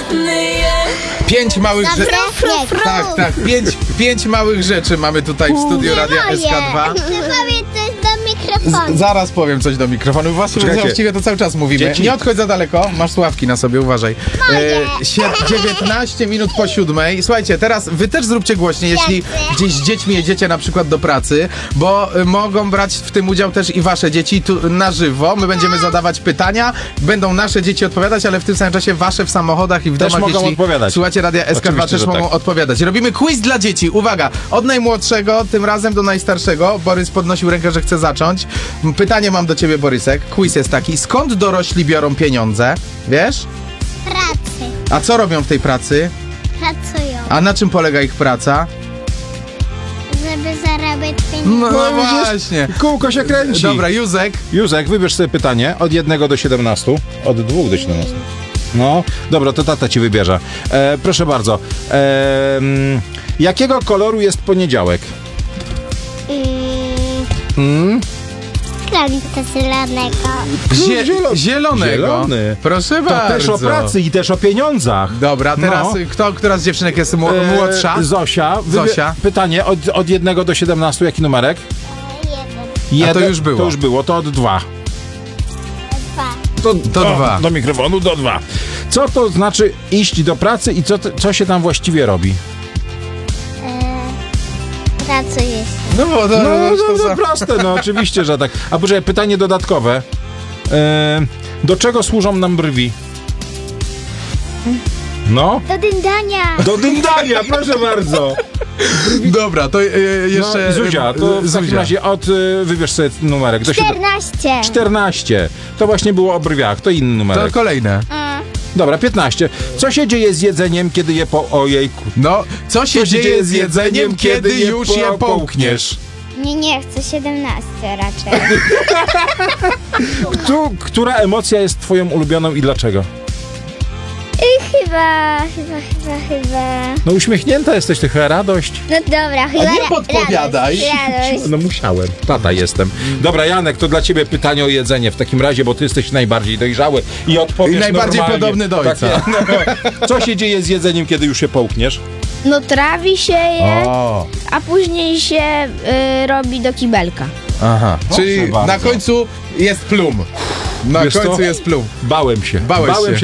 5 małych rzeczy. Tak, pięć małych rzeczy mamy tutaj w studiu Radia SK2. Chcę powiedzieć coś do mikrofonu. Zaraz powiem coś do mikrofonu. Właściwie to cały czas mówimy. Dzieci. Nie odchodź za daleko, masz słuchawki na sobie, uważaj. 19 minut po 7. Słuchajcie, teraz wy też zróbcie głośniej, jeśli gdzieś z dziećmi jedziecie na przykład do pracy, bo mogą brać w tym udział też i wasze dzieci tu na żywo. My będziemy zadawać pytania, będą nasze dzieci odpowiadać, ale w tym samym czasie wasze w samochodach i w Też domach, mogą jeśli odpowiadać. słuchacie Radia SK2, Oczywiście, też że mogą tak. odpowiadać. Robimy quiz dla dzieci. Uwaga, od najmłodszego, tym razem do najstarszego. Borys podnosił rękę, że chce zacząć. Pytanie mam do ciebie, Borysek. Quiz jest taki. Skąd dorośli biorą pieniądze? Wiesz? Pracy. A co robią w tej pracy? Pracują, A na czym polega ich praca? żeby zarabiać pieniądze. No widzisz? właśnie. Kółko się kręci. Dobra, Józek. Józek, wybierz sobie pytanie od 1 do 17. Od 2 do 17. No, dobra, to tata ci wybierze. Proszę bardzo. Jakiego koloru jest poniedziałek? Krawica zielonego. Zielonego. Zielony. Proszę To bardzo. też o pracy i też o pieniądzach. Dobra, teraz która z dziewczynek jest młodsza? Zosia. Zosia. Pytanie od 1 do 17. Jaki numerek? Jeden, A to już było. To już było, to od 2. dwa. To 2. Do mikrofonu, do 2. Co to znaczy iść do pracy i co się tam właściwie robi? Pracujesz. No bo No proste, no oczywiście, że tak. A poczekaj, pytanie dodatkowe. Do czego służą nam brwi? No? Do dyndania. Do dyndania, proszę bardzo. Dobra, to jeszcze... No, Zuzia, to w takim razie wybierz sobie numerek. Do 14. 14. To właśnie było o brwiach, to inny To numerek. kolejne. Dobra, 15. Co się dzieje z jedzeniem, kiedy je Ojejku. No, co się dzieje z jedzeniem, kiedy już je połkniesz? Nie chcę 17 raczej. Która emocja jest twoją ulubioną i dlaczego? Chyba. No uśmiechnięta jesteś, ty chyba radość. No dobra, chyba. nie podpowiadaj. Radość. No musiałem. Tata jestem. Dobra, Janek, to dla ciebie pytanie o jedzenie w takim razie, bo ty jesteś najbardziej dojrzały i odpowiesz I najbardziej normalnie. podobny do ojca. Tak, no. Co się dzieje z jedzeniem, kiedy już się połkniesz? No trawi się je, O, a później się robi do kibelka. aha. Proszę Czyli bardzo. na końcu jest plum. Na Wiesz co? końcu jest plum. Bałem się. Bałeś się.